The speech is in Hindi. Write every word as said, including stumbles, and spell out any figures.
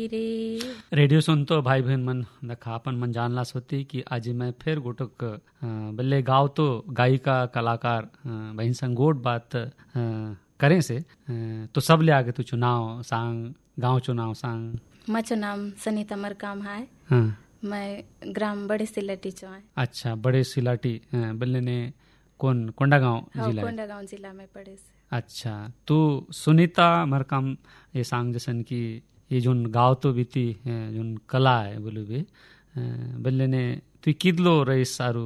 रेडियो सुन तो भाई बहन मन दखा अपन मन जानला सोती कि आज मैं फिर गोटक बल्ले गाँव तो गायिका कलाकार बहन संग गोट बात करें से तो सब ले आगे तू चुनाव सांग गाँव चुनाव सांग। मचो नाम सनीता मरकाम है। हाँ। मैं ग्राम बड़े सिलाटी चो है। अच्छा बड़े सिलाटी बल्ले ने कौन कोंडागांव जिला? कोंडागांव जिला में पड़े से। अच्छा तो सुनीता मरकाम ये सांग जैसन की ये जोन गाँव तो बीती जोन कला है बोलो बे बल्ले ने तु किदलो रही सारू